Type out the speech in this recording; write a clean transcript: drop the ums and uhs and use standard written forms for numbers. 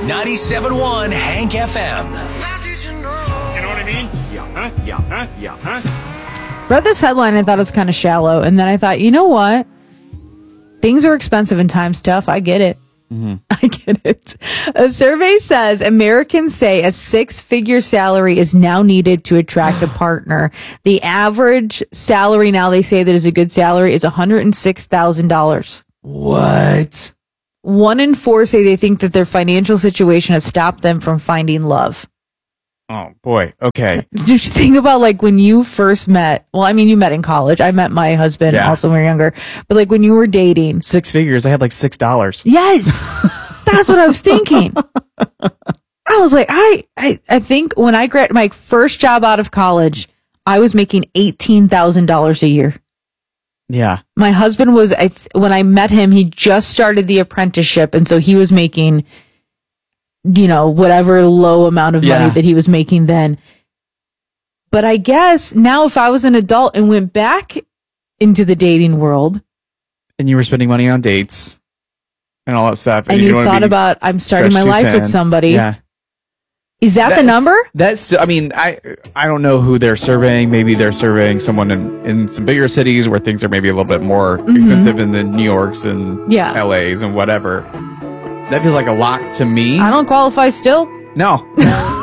97.1 Hank FM. You know what I mean? Yeah, huh? Yeah, huh? Yeah, huh? Read this headline, I thought it was kind of shallow, and then I thought, you know what? Things are expensive and time's tough. I get it. I get it. A survey says Americans say a 6-figure salary is now needed to attract a partner. The average salary now, they say that is a good salary, is $106,000. What? 1 in 4 say they think that their financial situation has stopped them from finding love. Oh, boy. Okay. Did you think about like when you first met? Well, I mean, you met in college. I met my husband also when we were younger. But like when you were dating. 6 figures. I had like $6. Yes. That's what I was thinking. I was like, I think when I got my first job out of college, I was making $18,000 a year. Yeah. My husband was, when I met him, he just started the apprenticeship. And so he was making, you know, whatever low amount of money that he was making then. But I guess now if I was an adult and went back into the dating world. And you were spending money on dates and all that stuff. And you thought about, I'm starting my life with somebody. Yeah. Is that the number? That's, I mean, I don't know who they're surveying. Maybe they're surveying someone in some bigger cities where things are maybe a little bit more expensive in the New Yorks and LAs and whatever. That feels like a lot to me. I don't qualify still. No.